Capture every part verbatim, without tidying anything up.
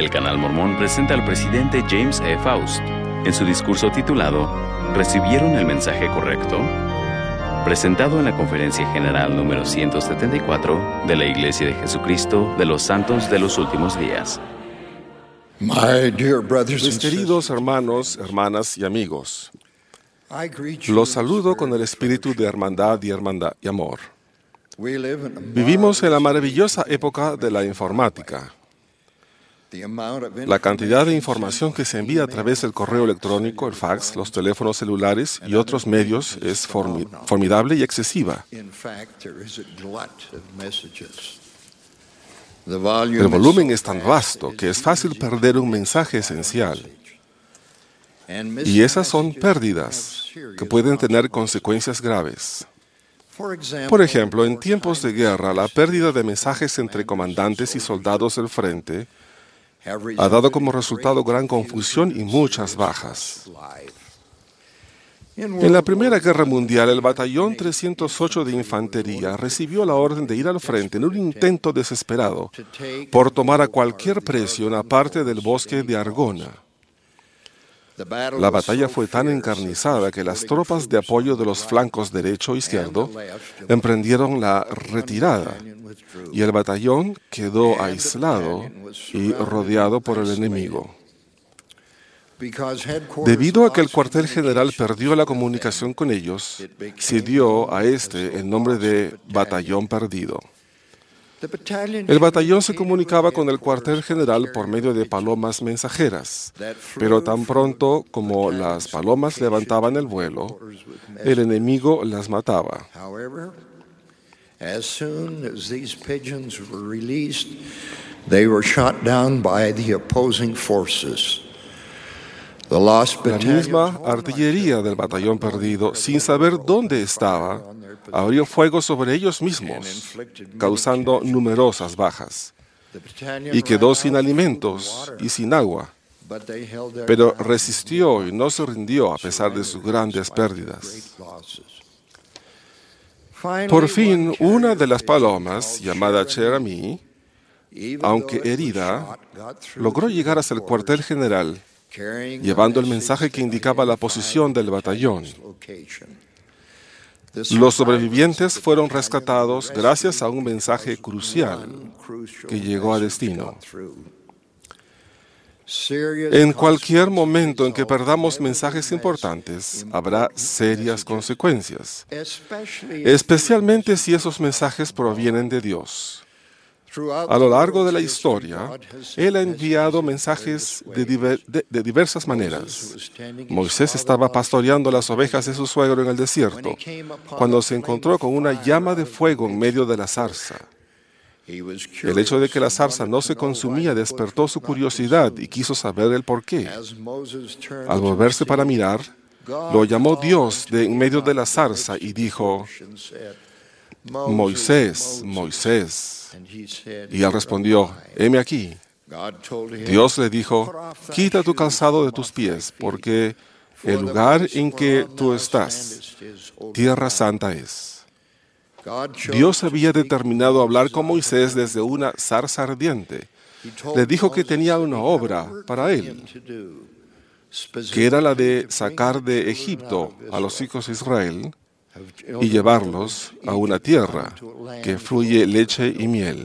El Canal Mormón presenta al presidente James E. Faust en su discurso titulado ¿Recibieron el mensaje correcto?, presentado en la Conferencia General número ciento setenta y cuatro de la Iglesia de Jesucristo de los Santos de los Últimos Días. Mis queridos hermanos, hermanas y amigos, los saludo con el espíritu de hermandad y hermandad y amor. Vivimos en la maravillosa época de la informática. La cantidad de información que se envía a través del correo electrónico, el fax, los teléfonos celulares y otros medios es formi- formidable y excesiva. El volumen es tan vasto que es fácil perder un mensaje esencial. Y esas son pérdidas que pueden tener consecuencias graves. Por ejemplo, en tiempos de guerra, la pérdida de mensajes entre comandantes y soldados del frente ha dado como resultado gran confusión y muchas bajas. En la Primera Guerra Mundial, el Batallón trescientos ocho de Infantería recibió la orden de ir al frente en un intento desesperado por tomar a cualquier precio una parte del bosque de Argona. La batalla fue tan encarnizada que las tropas de apoyo de los flancos derecho e izquierdo emprendieron la retirada y el batallón quedó aislado y rodeado por el enemigo. Debido a que el cuartel general perdió la comunicación con ellos, se dio a este el nombre de Batallón Perdido. El batallón se comunicaba con el cuartel general por medio de palomas mensajeras, pero tan pronto como las palomas levantaban el vuelo, el enemigo las mataba. As soon as these pigeons were released, they were shot down by the opposing forces. The lost La misma artillería del batallón perdido, sin saber dónde estaba, abrió fuego sobre ellos mismos, causando numerosas bajas, y quedó sin alimentos y sin agua, pero resistió y no se rindió a pesar de sus grandes pérdidas. Por fin, una de las palomas, llamada Cherami, aunque herida, logró llegar hasta el cuartel general, llevando el mensaje que indicaba la posición del batallón. Los sobrevivientes fueron rescatados gracias a un mensaje crucial que llegó a destino. En cualquier momento en que perdamos mensajes importantes, habrá serias consecuencias, especialmente si esos mensajes provienen de Dios. A lo largo de la historia, Él ha enviado mensajes de, diver, de, de diversas maneras. Moisés estaba pastoreando las ovejas de su suegro en el desierto, cuando se encontró con una llama de fuego en medio de la zarza. El hecho de que la zarza no se consumía despertó su curiosidad y quiso saber el porqué. Al volverse para mirar, lo llamó Dios de en medio de la zarza y dijo: Moisés, Moisés. Y él respondió: heme aquí. Dios le dijo: quita tu calzado de tus pies, porque el lugar en que tú estás, tierra santa es. Dios había determinado hablar con Moisés desde una zarza ardiente. Le dijo que tenía una obra para él, que era la de sacar de Egipto a los hijos de Israel y llevarlos a una tierra que fluye leche y miel.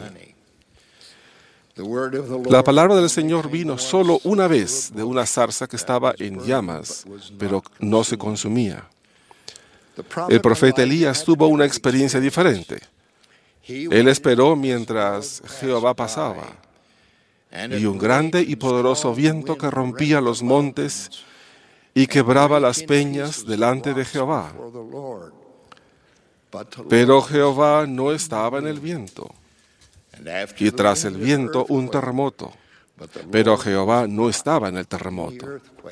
La palabra del Señor vino solo una vez de una zarza que estaba en llamas, pero no se consumía. El profeta Elías tuvo una experiencia diferente. Él esperó mientras Jehová pasaba, y un grande y poderoso viento que rompía los montes y quebraba las peñas delante de Jehová. Pero Jehová no estaba en el viento. Y tras el viento un terremoto. Pero Jehová no estaba en el terremoto.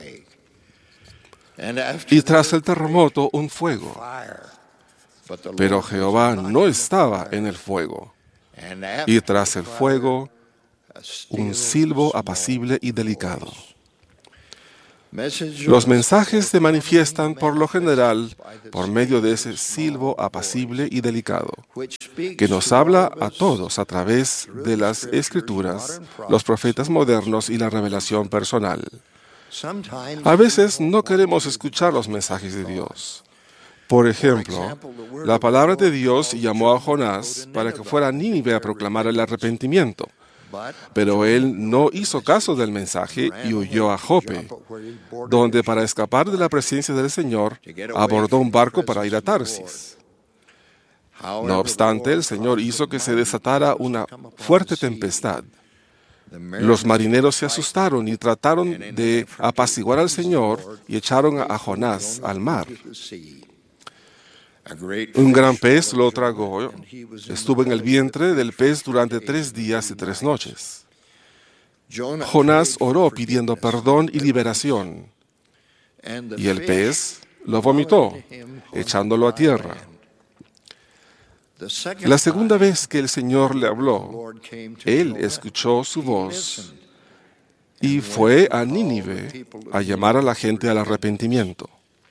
Y tras el terremoto un fuego. Pero Jehová no estaba en el fuego. Y tras el fuego un silbo apacible y delicado. Los mensajes se manifiestan por lo general por medio de ese silbo apacible y delicado, que nos habla a todos a través de las Escrituras, los profetas modernos y la revelación personal. A veces no queremos escuchar los mensajes de Dios. Por ejemplo, la palabra de Dios llamó a Jonás para que fuera a Nínive a proclamar el arrepentimiento. Pero él no hizo caso del mensaje y huyó a Jope, donde para escapar de la presencia del Señor abordó un barco para ir a Tarsis. No obstante, el Señor hizo que se desatara una fuerte tempestad. Los marineros se asustaron y trataron de apaciguar al Señor y echaron a Jonás al mar. Un gran pez lo tragó. Estuvo en el vientre del pez durante tres días y tres noches. Jonás oró pidiendo perdón y liberación, y el pez lo vomitó, echándolo a tierra. La segunda vez que el Señor le habló, él escuchó su voz y fue a Nínive a llamar a la gente al arrepentimiento.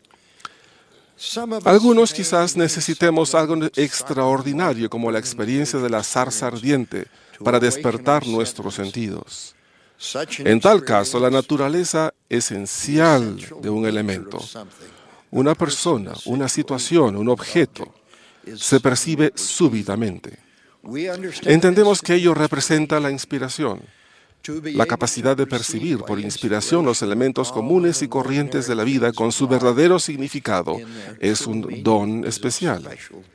Algunos quizás necesitemos algo extraordinario como la experiencia de la zarza ardiente para despertar nuestros sentidos. En tal caso, la naturaleza esencial de un elemento, una persona, una situación, un objeto, se percibe súbitamente. Entendemos que ello representa la inspiración, la capacidad de percibir por inspiración los elementos comunes y corrientes de la vida con su verdadero significado es un don especial.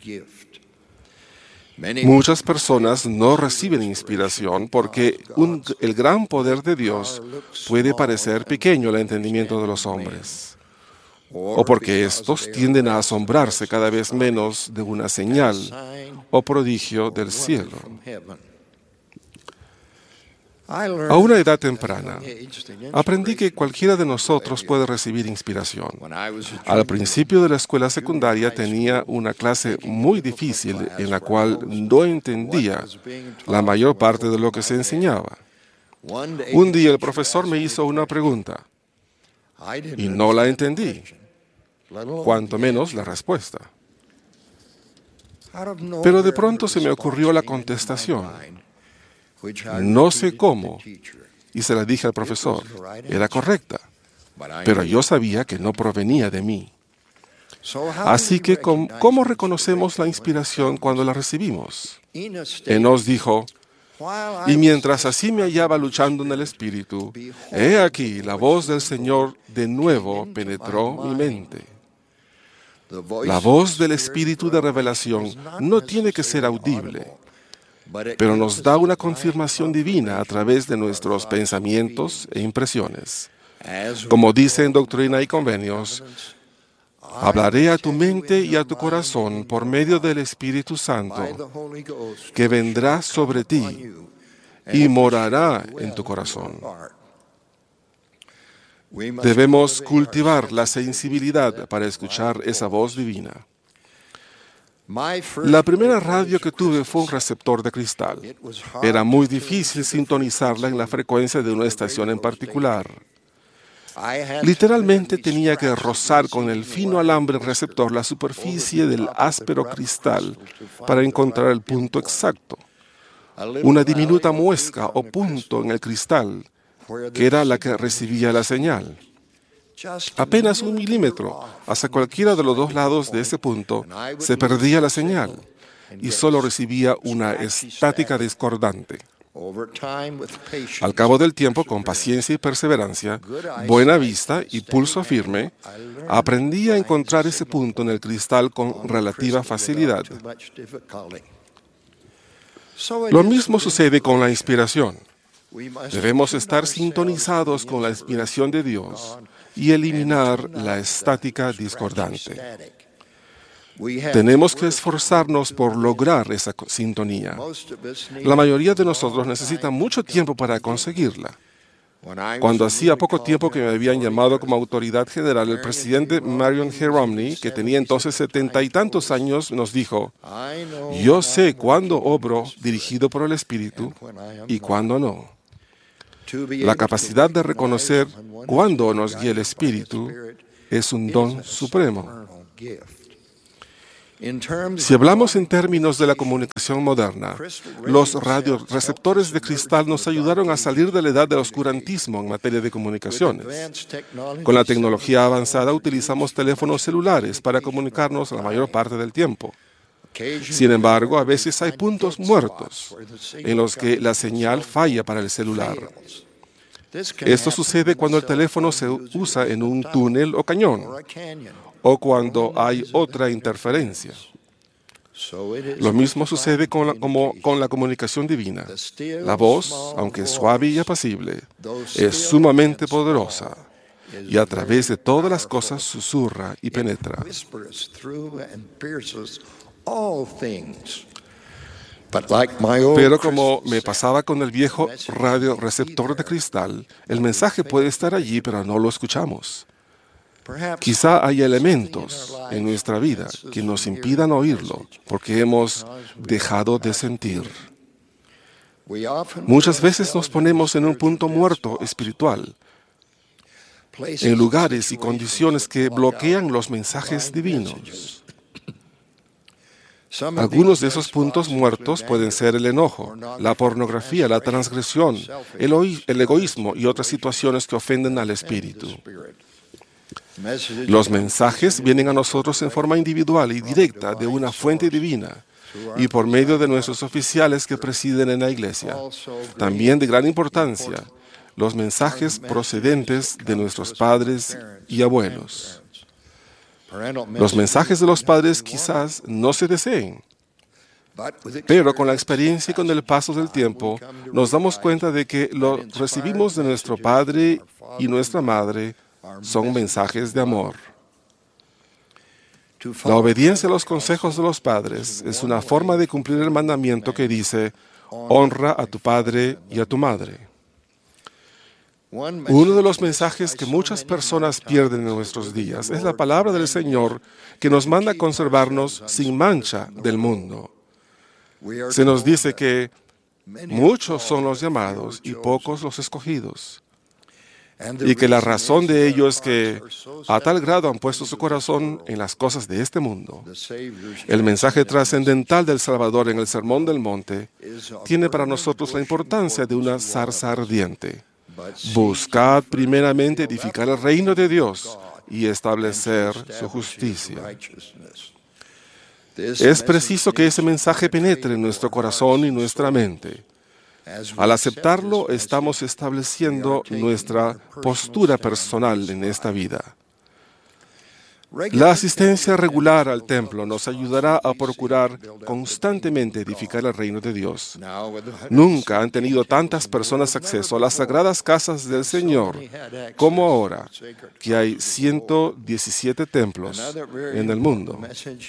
Muchas personas no reciben inspiración porque un, el gran poder de Dios puede parecer pequeño al entendimiento de los hombres, o porque estos tienden a asombrarse cada vez menos de una señal o prodigio del cielo. A una edad temprana, aprendí que cualquiera de nosotros puede recibir inspiración. Al principio de la escuela secundaria tenía una clase muy difícil en la cual no entendía la mayor parte de lo que se enseñaba. Un día el profesor me hizo una pregunta y no la entendí, cuanto menos la respuesta. Pero de pronto se me ocurrió la contestación. No sé cómo, y se la dije al profesor. Era correcta, pero yo sabía que no provenía de mí. Así que, ¿cómo reconocemos la inspiración cuando la recibimos? Enos dijo, y mientras así me hallaba luchando en el Espíritu, he aquí, la voz del Señor de nuevo penetró mi mente. La voz del Espíritu de revelación no tiene que ser audible, pero nos da una confirmación divina a través de nuestros pensamientos e impresiones. Como dice en Doctrina y Convenios, hablaré a tu mente y a tu corazón por medio del Espíritu Santo, que vendrá sobre ti y morará en tu corazón. Debemos cultivar la sensibilidad para escuchar esa voz divina. La primera radio que tuve fue un receptor de cristal. Era muy difícil sintonizarla en la frecuencia de una estación en particular. Literalmente tenía que rozar con el fino alambre receptor la superficie del áspero cristal para encontrar el punto exacto. Una diminuta muesca o punto en el cristal, que era la que recibía la señal. Apenas un milímetro hacia cualquiera de los dos lados de ese punto se perdía la señal y solo recibía una estática discordante. Al cabo del tiempo, con paciencia y perseverancia, buena vista y pulso firme, aprendí a encontrar ese punto en el cristal con relativa facilidad. Lo mismo sucede con la inspiración. Debemos estar sintonizados con la inspiración de Dios y eliminar la estática discordante. Tenemos que esforzarnos por lograr esa sintonía. La mayoría de nosotros necesita mucho tiempo para conseguirla. Cuando hacía poco tiempo que me habían llamado como autoridad general, el presidente Marion G. Romney, que tenía entonces setenta y tantos años, nos dijo, yo sé cuándo obro dirigido por el Espíritu y cuándo no. La capacidad de reconocer cuándo nos guía el Espíritu es un don supremo. Si hablamos en términos de la comunicación moderna, los radioreceptores de cristal nos ayudaron a salir de la edad del oscurantismo en materia de comunicaciones. Con la tecnología avanzada utilizamos teléfonos celulares para comunicarnos la mayor parte del tiempo. Sin embargo, a veces hay puntos muertos en los que la señal falla para el celular. Esto sucede cuando el teléfono se usa en un túnel o cañón, o cuando hay otra interferencia. Lo mismo sucede con la, como, con la comunicación divina. La voz, aunque suave y apacible, es sumamente poderosa y a través de todas las cosas susurra y penetra. Pero como me pasaba con el viejo radioreceptor de cristal, el mensaje puede estar allí, pero no lo escuchamos. Quizá hay elementos en nuestra vida que nos impidan oírlo porque hemos dejado de sentir. Muchas veces nos ponemos en un punto muerto espiritual, en lugares y condiciones que bloquean los mensajes divinos. Algunos de esos puntos muertos pueden ser el enojo, la pornografía, la transgresión, el, el egoísmo y otras situaciones que ofenden al espíritu. Los mensajes vienen a nosotros en forma individual y directa de una fuente divina y por medio de nuestros oficiales que presiden en la iglesia. También de gran importancia, los mensajes procedentes de nuestros padres y abuelos. Los mensajes de los padres quizás no se deseen, pero con la experiencia y con el paso del tiempo nos damos cuenta de que lo recibimos de nuestro padre y nuestra madre son mensajes de amor. La obediencia a los consejos de los padres es una forma de cumplir el mandamiento que dice, honra a tu padre y a tu madre. Uno de los mensajes que muchas personas pierden en nuestros días es la palabra del Señor que nos manda a conservarnos sin mancha del mundo. Se nos dice que muchos son los llamados y pocos los escogidos, y que la razón de ello es que a tal grado han puesto su corazón en las cosas de este mundo. El mensaje trascendental del Salvador en el Sermón del Monte tiene para nosotros la importancia de una zarza ardiente. Buscad primeramente edificar el reino de Dios y establecer su justicia. Es preciso que ese mensaje penetre en nuestro corazón y nuestra mente. Al aceptarlo, estamos estableciendo nuestra postura personal en esta vida. La asistencia regular al templo nos ayudará a procurar constantemente edificar el reino de Dios. Nunca han tenido tantas personas acceso a las sagradas casas del Señor como ahora, que hay ciento diecisiete templos en el mundo.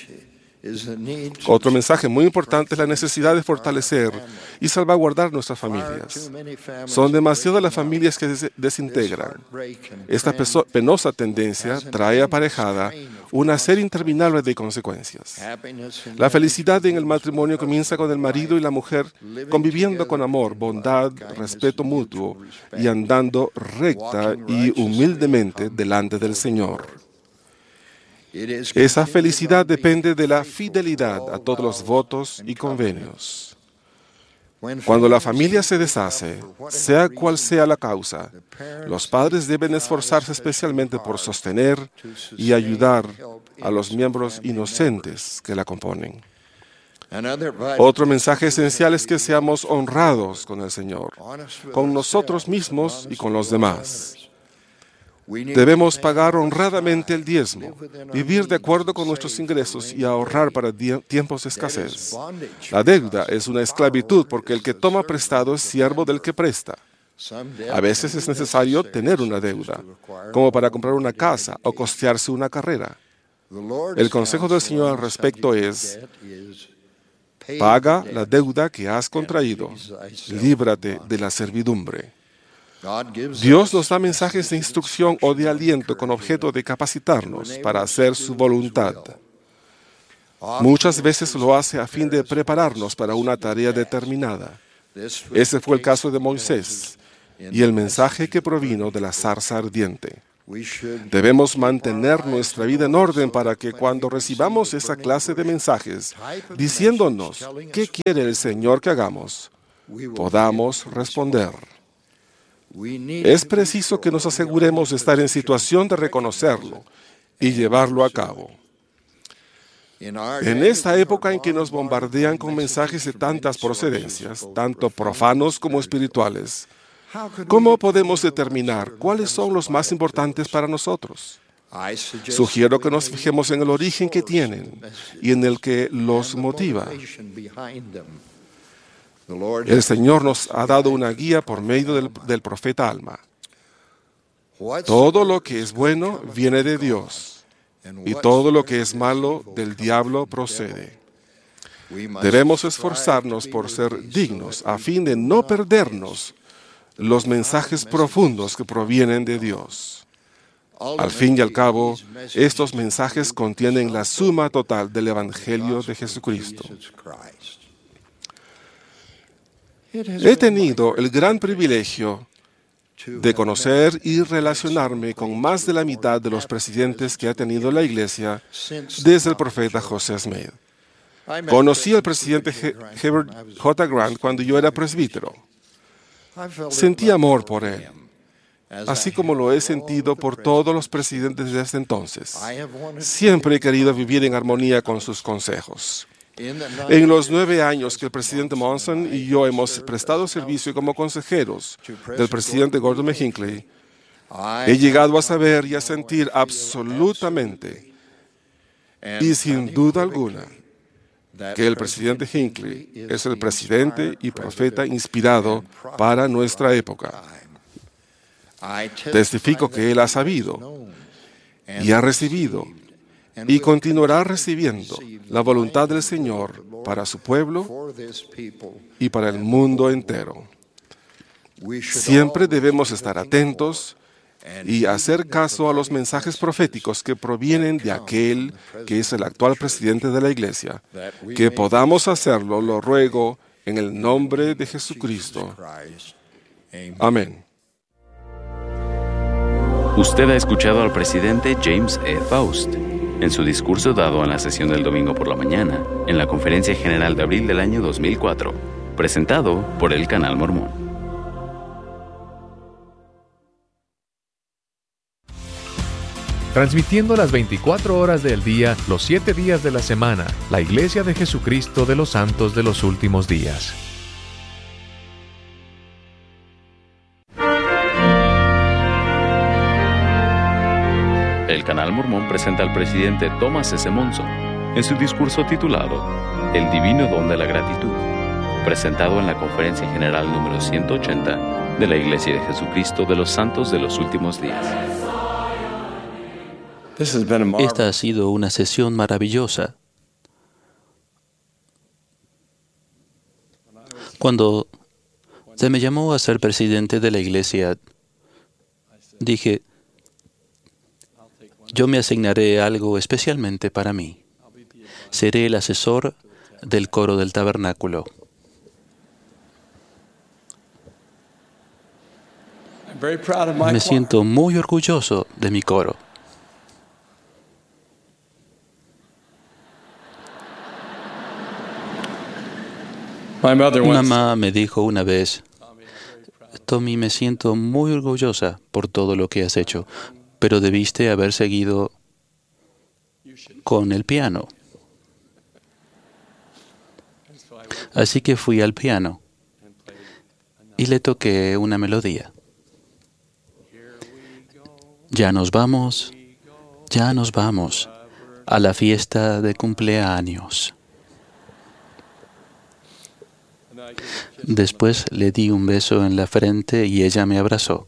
Otro mensaje muy importante es la necesidad de fortalecer y salvaguardar nuestras familias. Son demasiadas las familias que se desintegran. Esta penosa tendencia trae aparejada una serie interminable de consecuencias. La felicidad en el matrimonio comienza con el marido y la mujer conviviendo con amor, bondad, respeto mutuo y andando recta y humildemente delante del Señor. Esa felicidad depende de la fidelidad a todos los votos y convenios. Cuando la familia se deshace, sea cual sea la causa, los padres deben esforzarse especialmente por sostener y ayudar a los miembros inocentes que la componen. Otro mensaje esencial es que seamos honrados con el Señor, con nosotros mismos y con los demás. Debemos pagar honradamente el diezmo, vivir de acuerdo con nuestros ingresos y ahorrar para tiempos de escasez. La deuda es una esclavitud porque el que toma prestado es siervo del que presta. A veces es necesario tener una deuda, como para comprar una casa o costearse una carrera. El consejo del Señor al respecto es: paga la deuda que has contraído, líbrate de la servidumbre. Dios nos da mensajes de instrucción o de aliento con objeto de capacitarnos para hacer su voluntad. Muchas veces lo hace a fin de prepararnos para una tarea determinada. Ese fue el caso de Moisés. y el mensaje que provino de la zarza ardiente. Debemos mantener nuestra vida en orden para que cuando recibamos esa clase de mensajes, diciéndonos qué quiere el Señor que hagamos, podamos responder. Es preciso que nos aseguremos de estar en situación de reconocerlo y llevarlo a cabo. En esta época en que nos bombardean con mensajes de tantas procedencias, tanto profanos como espirituales, ¿cómo podemos determinar cuáles son los más importantes para nosotros? Sugiero que nos fijemos en el origen que tienen y en el que los motiva. El Señor nos ha dado una guía por medio del, del profeta Alma. Todo lo que es bueno viene de Dios, y todo lo que es malo del diablo procede. Debemos esforzarnos por ser dignos a fin de no perdernos los mensajes profundos que provienen de Dios. Al fin y al cabo, estos mensajes contienen la suma total del Evangelio de Jesucristo. He tenido el gran privilegio de conocer y relacionarme con más de la mitad de los presidentes que ha tenido la Iglesia desde el profeta José Smith. Conocí al presidente Herbert J. Grant cuando yo era presbítero. Sentí amor por él, así como lo he sentido por todos los presidentes desde entonces. Siempre he querido vivir en armonía con sus consejos. En los nueve años que el presidente Monson y yo hemos prestado servicio como consejeros del presidente Gordon B. Hinckley, he llegado a saber y a sentir absolutamente y sin duda alguna que el presidente Hinckley es el presidente y profeta inspirado para nuestra época. Testifico que él ha sabido y ha recibido y continuará recibiendo la voluntad del Señor para su pueblo y para el mundo entero. Siempre debemos estar atentos y hacer caso a los mensajes proféticos que provienen de aquel que es el actual presidente de la Iglesia. Que podamos hacerlo, lo ruego, en el nombre de Jesucristo. Amén. Usted ha escuchado al presidente James E. Faust en su discurso dado en la sesión del domingo por la mañana, en la Conferencia General de abril del año dos mil cuatro, presentado por el Canal Mormón. Transmitiendo las veinticuatro horas del día, los siete días de la semana, la Iglesia de Jesucristo de los Santos de los Últimos Días. El Canal Mormón presenta al presidente Thomas S. Monson en su discurso titulado El Divino Don de la Gratitud, presentado en la Conferencia General número ciento ochenta de la Iglesia de Jesucristo de los Santos de los Últimos Días. Esta ha sido una sesión maravillosa. Cuando se me llamó a ser presidente de la Iglesia, dije, yo me asignaré algo especialmente para mí. Seré el asesor del coro del tabernáculo. Me siento muy orgulloso de mi coro. Mi mamá me dijo una vez, Tommy, me siento muy orgullosa por todo lo que has hecho, pero debiste haber seguido con el piano. Así que fui al piano y le toqué una melodía. Ya nos vamos, ya nos vamos a la fiesta de cumpleaños. Después le di un beso en la frente y ella me abrazó.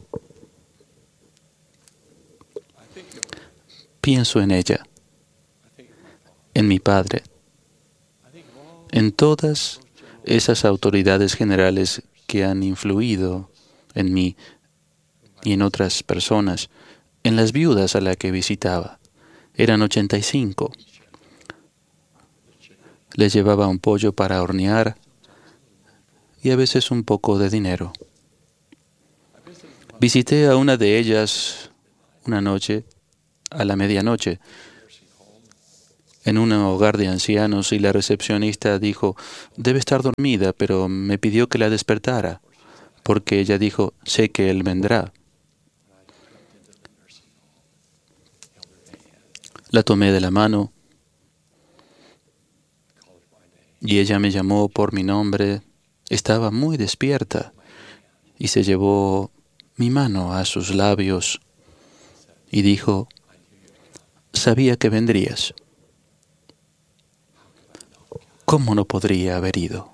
Pienso en ella, en mi padre, en todas esas autoridades generales que han influido en mí y en otras personas, en las viudas a las que visitaba. Eran ochenta y cinco. Les llevaba un pollo para hornear y a veces un poco de dinero. Visité a una de ellas una noche, a la medianoche, en un hogar de ancianos, y la recepcionista dijo, debe estar dormida, pero me pidió que la despertara, porque ella dijo, sé que él vendrá. La tomé de la mano y ella me llamó por mi nombre. Estaba muy despierta y se llevó mi mano a sus labios y dijo, sabía que vendrías. ¿Cómo no podría haber ido?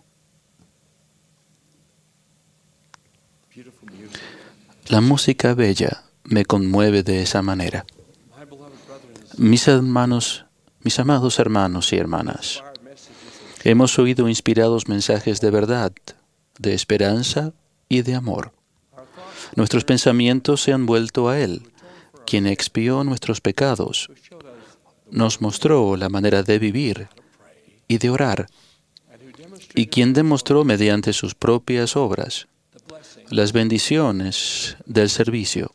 La música bella me conmueve de esa manera. Mis hermanos, mis amados hermanos y hermanas, hemos oído inspirados mensajes de verdad, de esperanza y de amor. Nuestros pensamientos se han vuelto a Él, quien expió nuestros pecados, nos mostró la manera de vivir y de orar, y quien demostró mediante sus propias obras las bendiciones del servicio,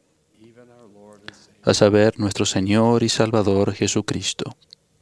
a saber, nuestro Señor y Salvador Jesucristo.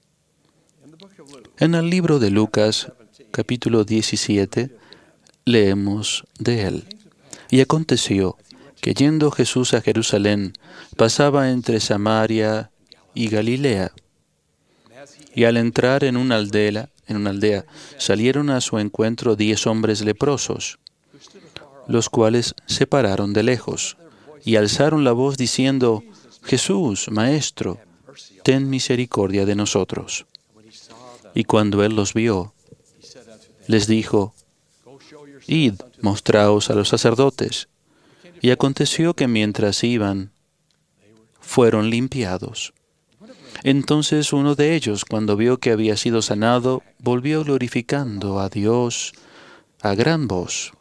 En el libro de Lucas, capítulo diecisiete, leemos de él. Y aconteció que yendo Jesús a Jerusalén, pasaba entre Samaria y Galilea. Y al entrar en una aldea, en una aldea, salieron a su encuentro diez hombres leprosos, los cuales se pararon de lejos y alzaron la voz diciendo, Jesús, Maestro, ten misericordia de nosotros. Y cuando él los vio, les dijo, id, mostraos a los sacerdotes. Y aconteció que mientras iban, fueron limpiados. Entonces uno de ellos, cuando vio que había sido sanado, volvió glorificando a Dios a gran voz,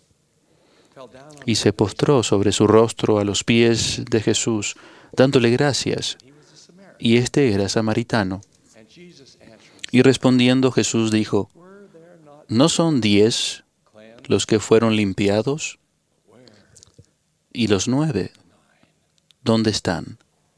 y se postró sobre su rostro a los pies de Jesús, dándole gracias. Y este era samaritano. Y respondiendo Jesús dijo, ¿no son diez los que fueron limpiados? ¿Y los nueve? ¿Dónde están?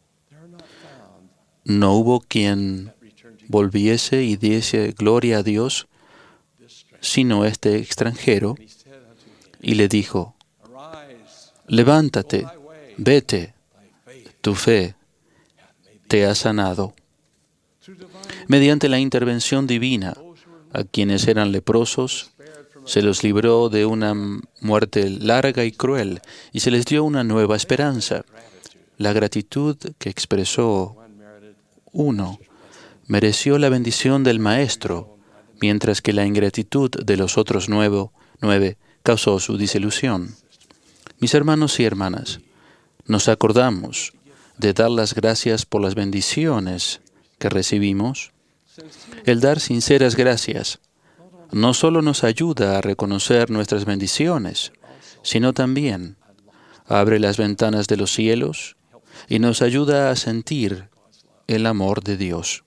¿No hubo quien volviese y diese gloria a Dios, sino este extranjero? Y le dijo, levántate, vete, tu fe te ha sanado. Mediante la intervención divina, a quienes eran leprosos, se los libró de una muerte larga y cruel y se les dio una nueva esperanza. La gratitud que expresó uno mereció la bendición del Maestro, mientras que la ingratitud de los otros nueve, nueve causó su desilusión. Mis hermanos y hermanas, nos acordamos de dar las gracias por las bendiciones que recibimos. El dar sinceras gracias no solo nos ayuda a reconocer nuestras bendiciones, sino también abre las ventanas de los cielos y nos ayuda a sentir el amor de Dios.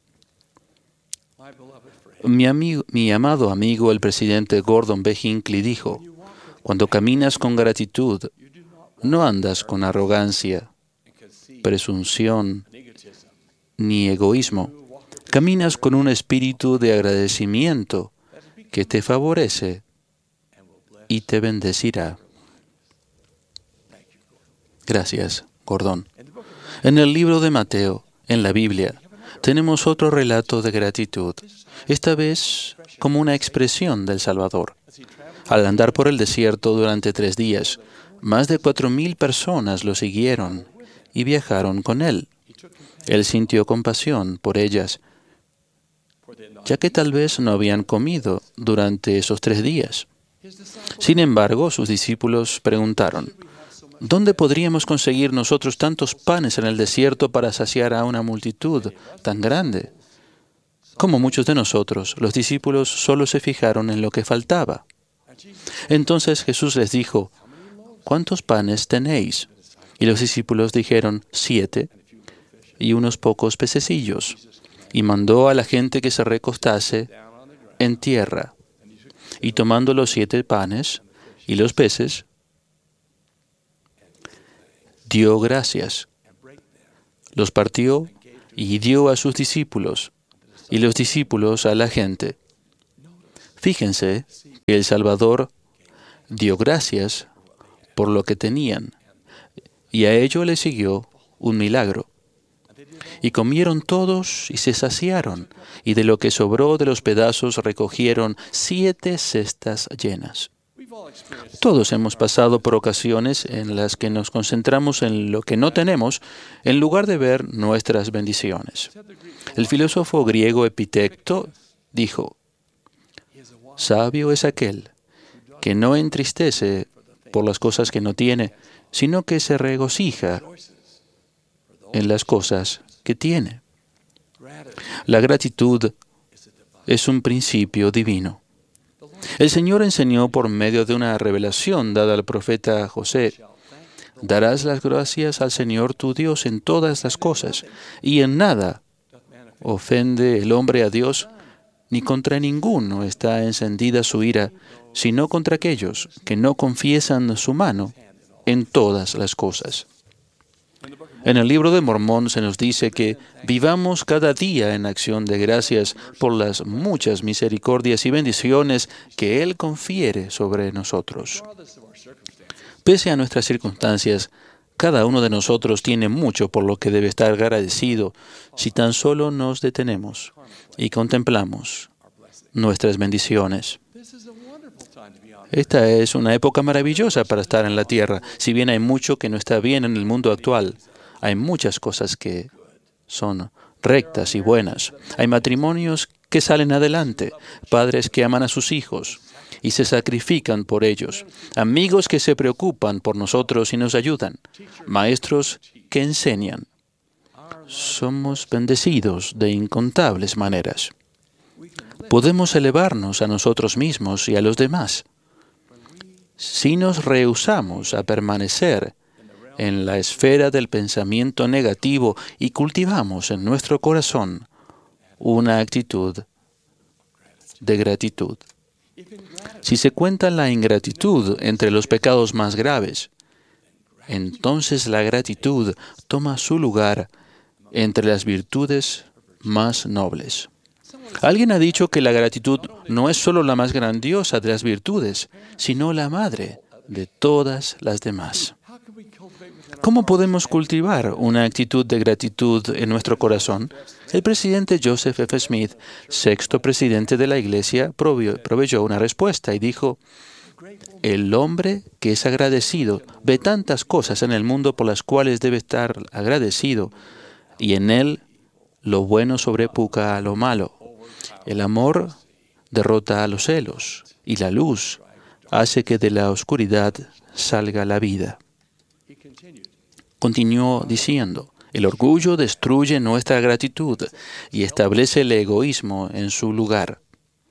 Mi, amigo, mi amado amigo, el presidente Gordon B. Hinckley, dijo, cuando caminas con gratitud, no andas con arrogancia, presunción ni egoísmo. Caminas con un espíritu de agradecimiento que te favorece y te bendecirá. Gracias, Gordon. En el libro de Mateo, en la Biblia, tenemos otro relato de gratitud, esta vez como una expresión del Salvador. Al andar por el desierto durante tres días, más de cuatro mil personas lo siguieron y viajaron con él. Él sintió compasión por ellas, ya que tal vez no habían comido durante esos tres días. Sin embargo, sus discípulos preguntaron, ¿dónde podríamos conseguir nosotros tantos panes en el desierto para saciar a una multitud tan grande? Como muchos de nosotros, los discípulos solo se fijaron en lo que faltaba. Entonces Jesús les dijo, ¿cuántos panes tenéis? Y los discípulos dijeron, siete y unos pocos pececillos. Y mandó a la gente que se recostase en tierra. Y tomando los siete panes y los peces, dio gracias, los partió y dio a sus discípulos, y los discípulos a la gente. Fíjense que el Salvador dio gracias por lo que tenían, y a ello le siguió un milagro. Y comieron todos y se saciaron, y de lo que sobró de los pedazos recogieron siete cestas llenas. Todos hemos pasado por ocasiones en las que nos concentramos en lo que no tenemos en lugar de ver nuestras bendiciones. El filósofo griego Epicteto dijo: sabio es aquel que no entristece por las cosas que no tiene, sino que se regocija en las cosas que tiene. La gratitud es un principio divino. El Señor enseñó por medio de una revelación dada al profeta José: darás las gracias al Señor tu Dios en todas las cosas, y en nada ofende el hombre a Dios, ni contra ninguno está encendida su ira, sino contra aquellos que no confiesan su mano en todas las cosas. En el libro de Mormón se nos dice que vivamos cada día en acción de gracias por las muchas misericordias y bendiciones que Él confiere sobre nosotros. Pese a nuestras circunstancias, cada uno de nosotros tiene mucho por lo que debe estar agradecido si tan solo nos detenemos y contemplamos nuestras bendiciones. Esta es una época maravillosa para estar en la tierra, si bien hay mucho que no está bien en el mundo actual. Hay muchas cosas que son rectas y buenas. Hay matrimonios que salen adelante, padres que aman a sus hijos y se sacrifican por ellos, amigos que se preocupan por nosotros y nos ayudan, maestros que enseñan. Somos bendecidos de incontables maneras. Podemos elevarnos a nosotros mismos y a los demás. Si nos rehusamos a permanecer en la esfera del pensamiento negativo y cultivamos en nuestro corazón una actitud de gratitud. Si se cuenta la ingratitud entre los pecados más graves, entonces la gratitud toma su lugar entre las virtudes más nobles. Alguien ha dicho que la gratitud no es solo la más grandiosa de las virtudes, sino la madre de todas las demás. ¿Cómo podemos cultivar una actitud de gratitud en nuestro corazón? El presidente Joseph F. Smith, sexto presidente de la Iglesia, proveyó una respuesta y dijo: el hombre que es agradecido ve tantas cosas en el mundo por las cuales debe estar agradecido, y en él lo bueno sobrepuja a lo malo. El amor derrota a los celos, y la luz hace que de la oscuridad salga la vida. Continuó diciendo: el orgullo destruye nuestra gratitud y establece el egoísmo en su lugar.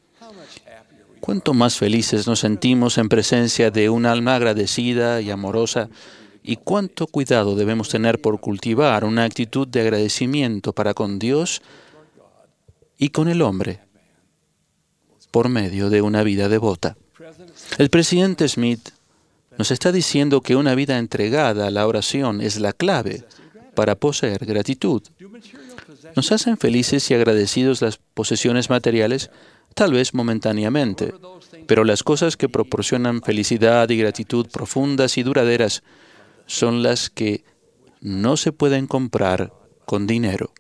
Cuánto más felices nos sentimos en presencia de un alma agradecida y amorosa, y cuánto cuidado debemos tener por cultivar una actitud de agradecimiento para con Dios y con el hombre por medio de una vida devota. El presidente Smith nos está diciendo que una vida entregada a la oración es la clave para poseer gratitud. ¿Nos hacen felices y agradecidos las posesiones materiales? Tal vez momentáneamente, pero las cosas que proporcionan felicidad y gratitud profundas y duraderas son las que no se pueden comprar con dinero.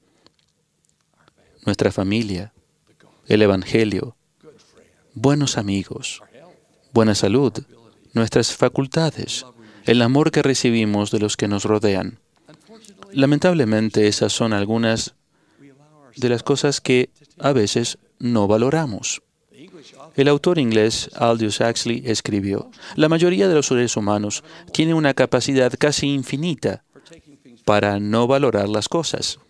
Nuestra familia, el Evangelio, buenos amigos, buena salud, nuestras facultades, el amor que recibimos de los que nos rodean. Lamentablemente, esas son algunas de las cosas que a veces no valoramos. El autor inglés Aldous Huxley escribió: la mayoría de los seres humanos tiene una capacidad casi infinita para no valorar las cosas.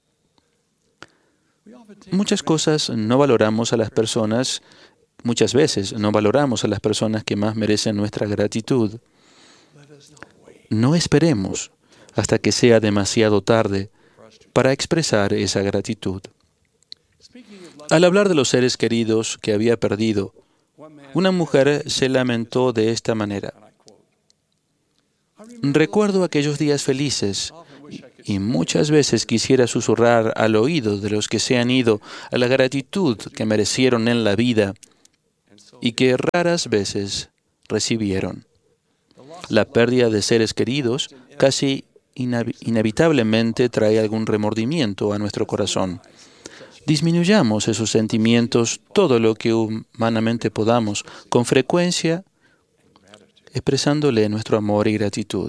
Muchas cosas no valoramos a las personas, muchas veces no valoramos a las personas que más merecen nuestra gratitud. No esperemos hasta que sea demasiado tarde para expresar esa gratitud. Al hablar de los seres queridos que había perdido, una mujer se lamentó de esta manera: Recuerdo aquellos días felices y muchas veces quisiera susurrar al oído de los que se han ido a la gratitud que merecieron en la vida y que raras veces recibieron. La pérdida de seres queridos casi inevitablemente trae algún remordimiento a nuestro corazón. Disminuyamos esos sentimientos todo lo que humanamente podamos, con frecuencia expresándole nuestro amor y gratitud.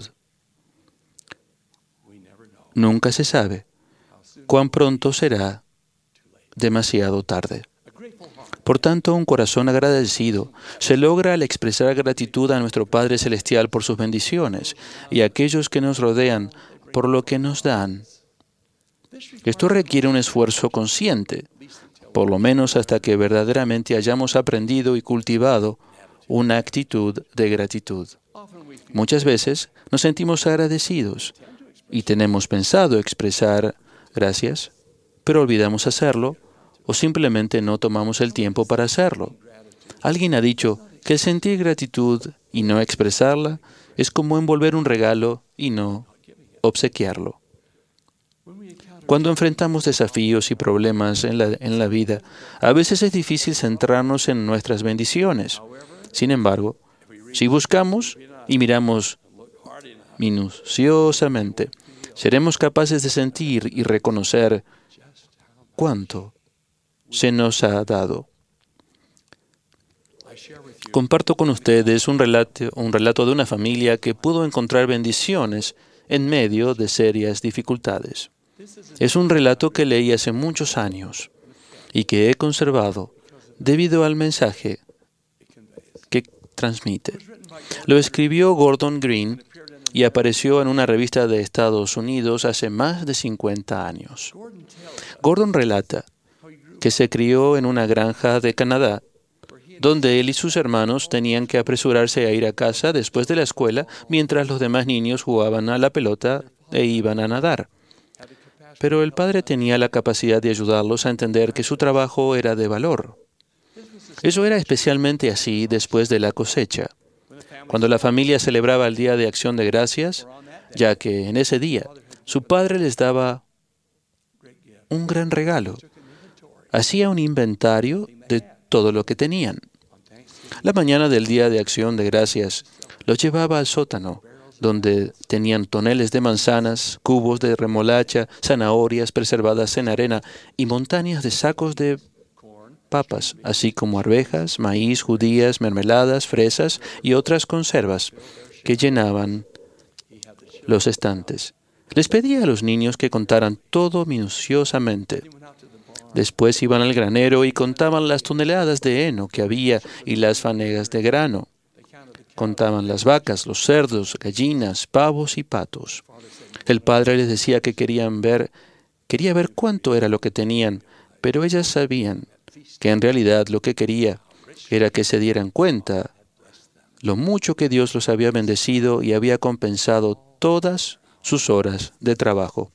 Nunca se sabe cuán pronto será demasiado tarde. Por tanto, un corazón agradecido se logra al expresar gratitud a nuestro Padre Celestial por sus bendiciones y a aquellos que nos rodean por lo que nos dan. Esto requiere un esfuerzo consciente, por lo menos hasta que verdaderamente hayamos aprendido y cultivado una actitud de gratitud. Muchas veces nos sentimos agradecidos y tenemos pensado expresar gracias, pero olvidamos hacerlo o simplemente no tomamos el tiempo para hacerlo. Alguien ha dicho que el sentir gratitud y no expresarla es como envolver un regalo y no obsequiarlo. Cuando enfrentamos desafíos y problemas en la, en la vida, a veces es difícil centrarnos en nuestras bendiciones. Sin embargo, si buscamos y miramos minuciosamente, seremos capaces de sentir y reconocer cuánto se nos ha dado. Comparto con ustedes un relato, un relato de una familia que pudo encontrar bendiciones en medio de serias dificultades. Es un relato que leí hace muchos años y que he conservado debido al mensaje que transmite. Lo escribió Gordon Green y apareció en una revista de Estados Unidos hace más de cincuenta años. Gordon relata que se crió en una granja de Canadá, donde él y sus hermanos tenían que apresurarse a ir a casa después de la escuela mientras los demás niños jugaban a la pelota e iban a nadar. Pero el padre tenía la capacidad de ayudarlos a entender que su trabajo era de valor. Eso era especialmente así después de la cosecha, cuando la familia celebraba el Día de Acción de Gracias, ya que en ese día su padre les daba un gran regalo. Hacía un inventario de todo lo que tenían. La mañana del Día de Acción de Gracias los llevaba al sótano, donde tenían toneles de manzanas, cubos de remolacha, zanahorias preservadas en arena y montañas de sacos de papas, así como arvejas, maíz, judías, mermeladas, fresas y otras conservas que llenaban los estantes. Les pedía a los niños que contaran todo minuciosamente. Después iban al granero y contaban las toneladas de heno que había y las fanegas de grano. Contaban las vacas, los cerdos, gallinas, pavos y patos. El padre les decía que querían ver, quería ver cuánto era lo que tenían, pero ellas sabían que en realidad lo que quería era que se dieran cuenta lo mucho que Dios los había bendecido y había compensado todas sus horas de trabajo.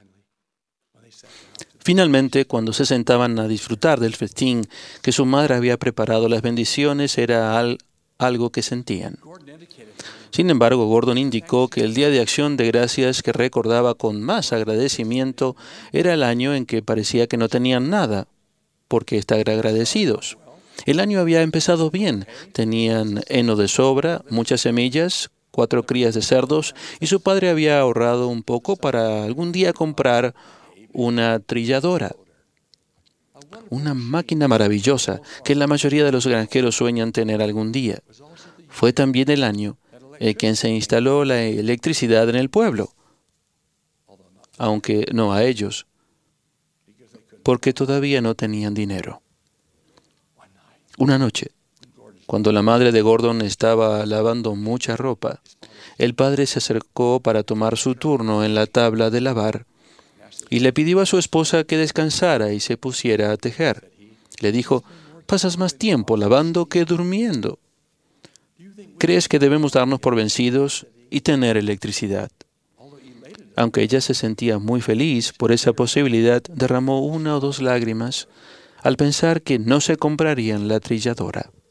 Finalmente, cuando se sentaban a disfrutar del festín que su madre había preparado, las bendiciones era al, algo que sentían. Sin embargo, Gordon indicó que el Día de Acción de Gracias que recordaba con más agradecimiento era el año en que parecía que no tenían nada por qué estar agradecidos. El año había empezado bien. Tenían heno de sobra, muchas semillas, cuatro crías de cerdos, y su padre había ahorrado un poco para algún día comprar una trilladora, una máquina maravillosa que la mayoría de los granjeros sueñan tener algún día. Fue también el año en que se instaló la electricidad en el pueblo, aunque no a ellos, porque todavía no tenían dinero. Una noche, cuando la madre de Gordon estaba lavando mucha ropa, el padre se acercó para tomar su turno en la tabla de lavar y le pidió a su esposa que descansara y se pusiera a tejer. Le dijo: «Pasas más tiempo lavando que durmiendo. ¿Crees que debemos darnos por vencidos y tener electricidad?» Aunque ella se sentía muy feliz por esa posibilidad, derramó una o dos lágrimas al pensar que no se comprarían la trilladora.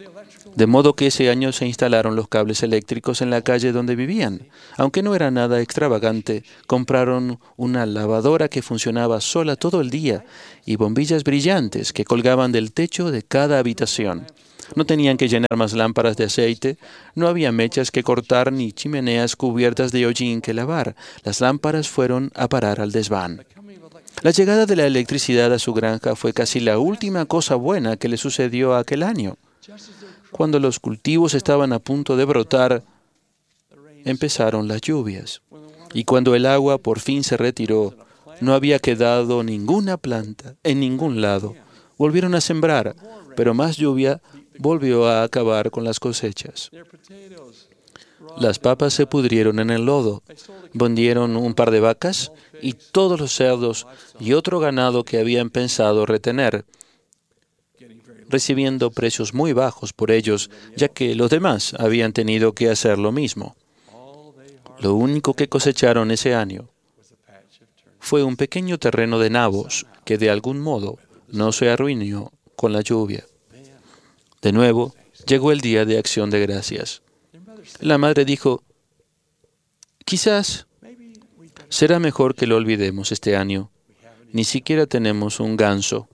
De modo que ese año se instalaron los cables eléctricos en la calle donde vivían. Aunque no era nada extravagante, compraron una lavadora que funcionaba sola todo el día y bombillas brillantes que colgaban del techo de cada habitación. No tenían que llenar más lámparas de aceite, no había mechas que cortar ni chimeneas cubiertas de hollín que lavar. Las lámparas fueron a parar al desván. La llegada de la electricidad a su granja fue casi la última cosa buena que le sucedió aquel año. Cuando los cultivos estaban a punto de brotar, empezaron las lluvias. Y cuando el agua por fin se retiró, no había quedado ninguna planta en ningún lado. Volvieron a sembrar, pero más lluvia volvió a acabar con las cosechas. Las papas se pudrieron en el lodo. Vendieron un par de vacas y todos los cerdos y otro ganado que habían pensado retener, recibiendo precios muy bajos por ellos, ya que los demás habían tenido que hacer lo mismo. Lo único que cosecharon ese año fue un pequeño terreno de nabos que de algún modo no se arruinó con la lluvia. De nuevo, llegó el día de Acción de Gracias. La madre dijo, quizás será mejor que lo olvidemos este año. Ni siquiera tenemos un ganso.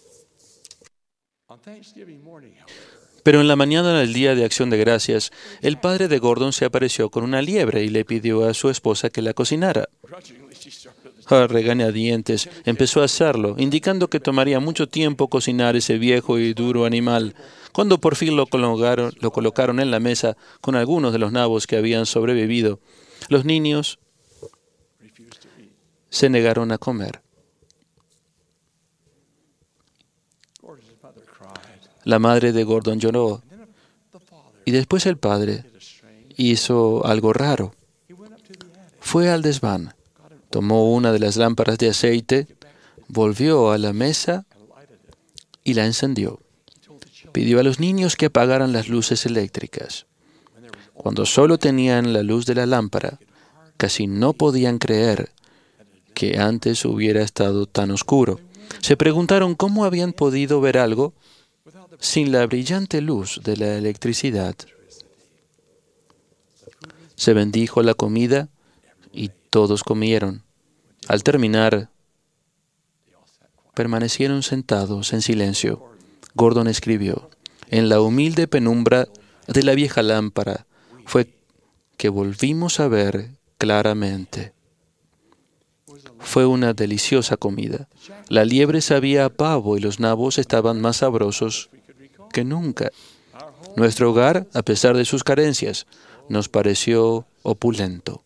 Pero en la mañana del día de Acción de Gracias, el padre de Gordon se apareció con una liebre y le pidió a su esposa que la cocinara. A regañadientes empezó a hacerlo, indicando que tomaría mucho tiempo cocinar ese viejo y duro animal. Cuando por fin lo colocaron, lo colocaron en la mesa con algunos de los nabos que habían sobrevivido, los niños se negaron a comer. La madre de Gordon lloró y después el padre hizo algo raro. Fue al desván, tomó una de las lámparas de aceite, volvió a la mesa y la encendió. Pidió a los niños que apagaran las luces eléctricas. Cuando solo tenían la luz de la lámpara, casi no podían creer que antes hubiera estado tan oscuro. Se preguntaron cómo habían podido ver algo sin la brillante luz de la electricidad. Se bendijo la comida y todos comieron. Al terminar, permanecieron sentados en silencio. Gordon escribió, en la humilde penumbra de la vieja lámpara fue que volvimos a ver claramente. Fue una deliciosa comida. La liebre sabía a pavo y los nabos estaban más sabrosos que nunca. Nuestro hogar, a pesar de sus carencias, nos pareció opulento.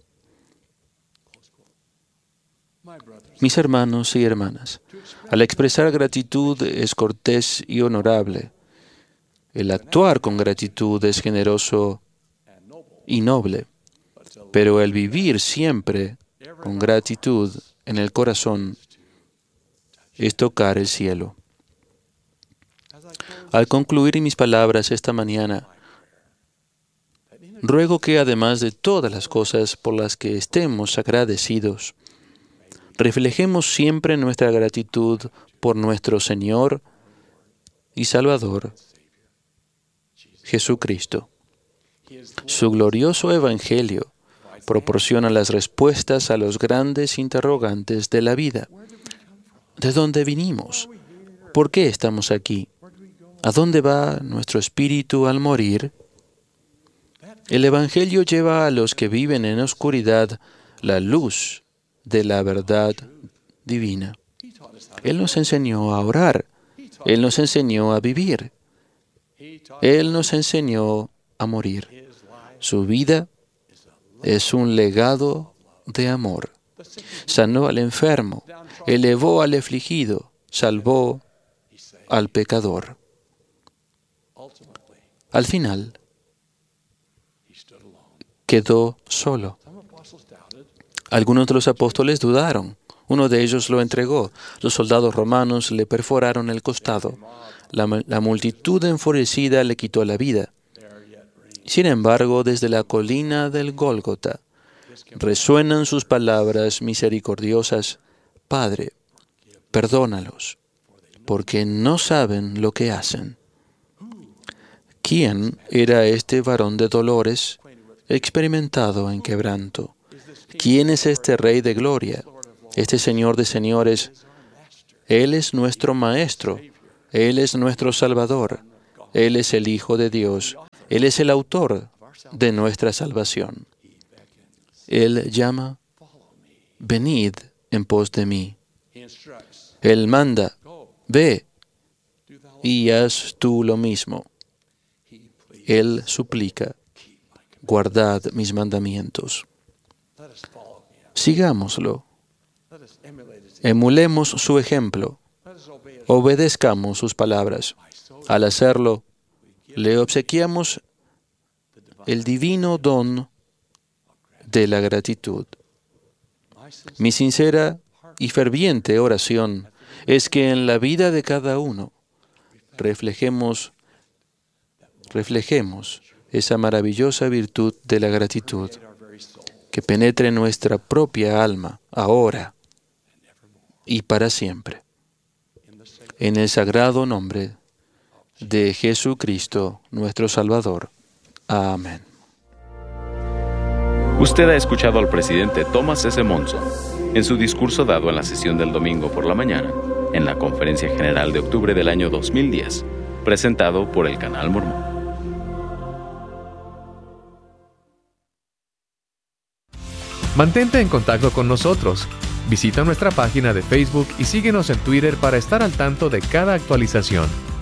Mis hermanos y hermanas, al expresar gratitud es cortés y honorable. El actuar con gratitud es generoso y noble. Pero el vivir siempre con gratitud en el corazón es tocar el cielo. Al concluir mis palabras esta mañana, ruego que además de todas las cosas por las que estemos agradecidos, reflejemos siempre nuestra gratitud por nuestro Señor y Salvador, Jesucristo. Su glorioso Evangelio proporciona las respuestas a los grandes interrogantes de la vida. ¿De dónde vinimos? ¿Por qué estamos aquí? ¿A dónde va nuestro espíritu al morir? El Evangelio lleva a los que viven en oscuridad la luz de la verdad divina. Él nos enseñó a orar. Él nos enseñó a vivir. Él nos enseñó a morir. Su vida es un legado de amor. Sanó al enfermo, elevó al afligido, salvó al pecador. Al final, quedó solo. Algunos de los apóstoles dudaron. Uno de ellos lo entregó. Los soldados romanos le perforaron el costado. La, la multitud enfurecida le quitó la vida. Sin embargo, desde la colina del Gólgota resuenan sus palabras misericordiosas: Padre, perdónalos, porque no saben lo que hacen. ¿Quién era este varón de dolores, experimentado en quebranto? ¿Quién es este Rey de gloria, este Señor de señores? Él es nuestro Maestro, Él es nuestro Salvador, Él es el Hijo de Dios, Él es el autor de nuestra salvación. Él llama, venid en pos de mí. Él manda, ve y haz tú lo mismo. Él suplica, guardad mis mandamientos. Sigámoslo. Emulemos su ejemplo. Obedezcamos sus palabras. Al hacerlo, le obsequiamos el divino don de la gratitud. Mi sincera y ferviente oración es que en la vida de cada uno reflejemos, reflejemos esa maravillosa virtud de la gratitud que penetre en nuestra propia alma ahora y para siempre. En el sagrado nombre de Jesucristo, nuestro Salvador. Amén. Usted ha escuchado al presidente Thomas S. Monson en su discurso dado en la sesión del domingo por la mañana, en la Conferencia General de octubre del año dos mil diez, presentado por el Canal Mormón. Mantente en contacto con nosotros. Visita nuestra página de Facebook y síguenos en Twitter para estar al tanto de cada actualización.